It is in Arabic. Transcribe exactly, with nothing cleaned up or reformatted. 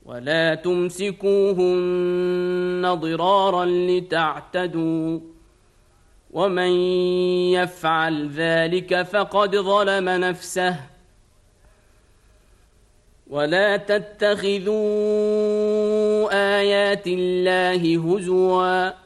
ولا تمسكوهن ضرارا لتعتدوا ومن يفعل ذلك فقد ظلم نفسه ولا تتخذوا آيات الله هزوا